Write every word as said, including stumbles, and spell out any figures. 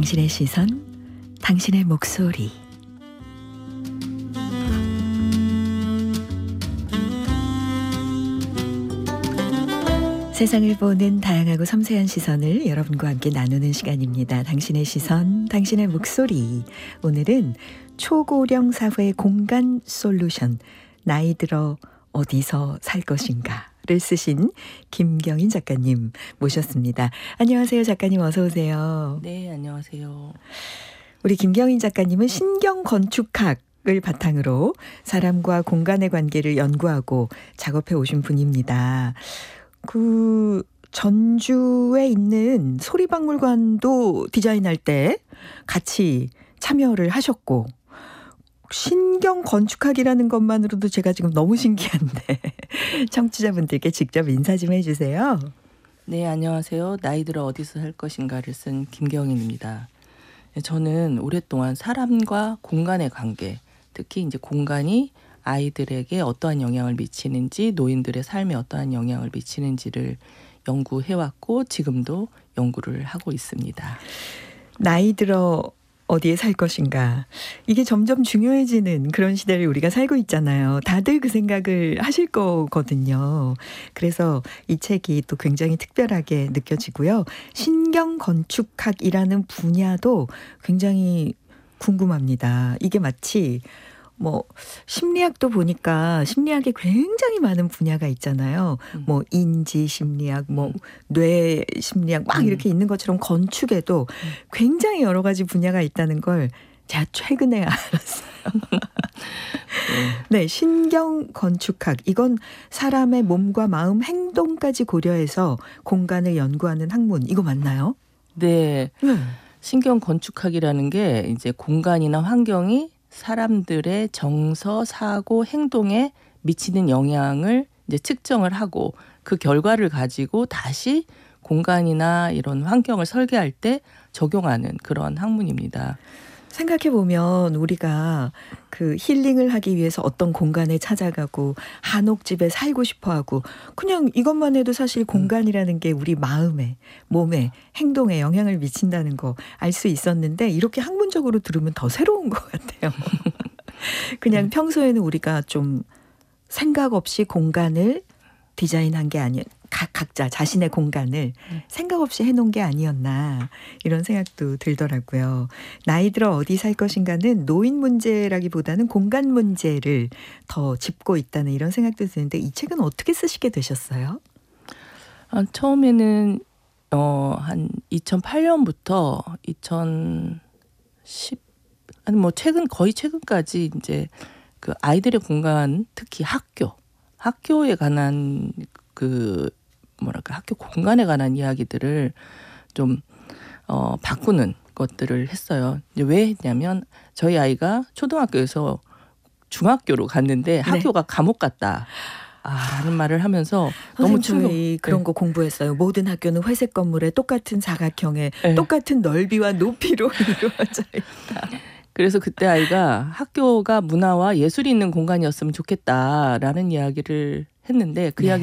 당신의 시선, 당신의 목소리. 세상을 보는 다양하고 섬세한 시선을 여러분과 함께 나누는 시간입니다. 당신의 시선, 당신의 목소리. 오늘은 초고령 사회 공간 솔루션, 나이 들어 어디서 살 것인가를 쓰신 김경인 작가님 모셨습니다. 안녕하세요, 작가님. 어서 오세요. 네, 안녕하세요. 우리 김경인 작가님은 신경건축학을 바탕으로 사람과 공간의 관계를 연구하고 작업해 오신 분입니다. 그 전주에 있는 소리박물관도 디자인할 때 같이 참여를 하셨고, 신경건축학이라는 것만으로도 제가 지금 너무 신기한데 청취자분들께 직접 인사 좀 해주세요. 네, 안녕하세요. 나이 들어 어디서 살 것인가를 쓴 김경인입니다. 저는 오랫동안 사람과 공간의 관계, 특히 이제 공간이 아이들에게 어떠한 영향을 미치는지, 노인들의 삶에 어떠한 영향을 미치는지를 연구해왔고 지금도 연구를 하고 있습니다. 나이 들어 어디에 살 것인가, 이게 점점 중요해지는 그런 시대를 우리가 살고 있잖아요. 다들 그 생각을 하실 거거든요. 그래서 이 책이 또 굉장히 특별하게 느껴지고요. 신경건축학이라는 분야도 굉장히 궁금합니다. 이게 마치 뭐 심리학도 보니까 심리학에 굉장히 많은 분야가 있잖아요. 음. 뭐 인지 심리학, 뭐 뇌 심리학 막 음. 이렇게 있는 것처럼 건축에도 음. 굉장히 여러 가지 분야가 있다는 걸 제가 최근에 알았어요. 네. 네, 신경건축학. 이건 사람의 몸과 마음, 행동까지 고려해서 공간을 연구하는 학문. 이거 맞나요? 네. 음. 신경건축학이라는 게 이제 공간이나 환경이 사람들의 정서, 사고, 행동에 미치는 영향을 이제 측정을 하고 그 결과를 가지고 다시 공간이나 이런 환경을 설계할 때 적용하는 그런 학문입니다. 생각해 보면 우리가 그 힐링을 하기 위해서 어떤 공간에 찾아가고 한옥집에 살고 싶어 하고, 그냥 이것만 해도 사실 공간이라는 게 우리 마음에, 몸에, 행동에 영향을 미친다는 거 알 수 있었는데, 이렇게 학문적으로 들으면 더 새로운 것 같아요. 그냥 네. 평소에는 우리가 좀 생각 없이 공간을 디자인한 게 아니에요. 각, 각자 자신의 공간을 생각 없이 해놓은 게 아니었나, 이런 생각도 들더라고요. 나이 들어 어디 살 것인가는 노인 문제라기보다는 공간 문제를 더 짚고 있다는 이런 생각도 드는데, 이 책은 어떻게 쓰시게 되셨어요? 아, 처음에는 어, 한 이천팔 년부터 이천십 아니 뭐 최근 거의 최근까지 이제 그 아이들의 공간, 특히 학교 학교에 관한 그 뭐랄까 학교 공간에 관한 이야기들을 좀 어, 바꾸는 것들을 했어요. 이제 왜 했냐면 저희 아이가 초등학교에서 중학교로 갔는데 학교가 네. 감옥 같다. 아, 라는 말을 하면서 너무 충격. 그런 네. 거 공부했어요. 모든 학교는 회색 건물에 똑같은 사각형의 네. 똑같은 넓이와 높이로 이루어져 있다. 그래서 그때 아이가 학교가 문화와 예술이 있는 공간이었으면 좋겠다라는 이야기를 했는데 그 네. 이야기